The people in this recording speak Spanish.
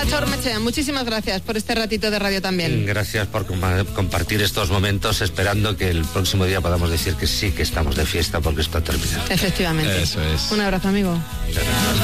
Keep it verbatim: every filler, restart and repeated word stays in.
Chacho Ormechea, muchísimas gracias por este ratito de radio también. Gracias por com- compartir estos momentos, esperando que el próximo día podamos decir que sí que estamos de fiesta porque esto ha terminado. Efectivamente. Eso es. Un abrazo, amigo. Gracias.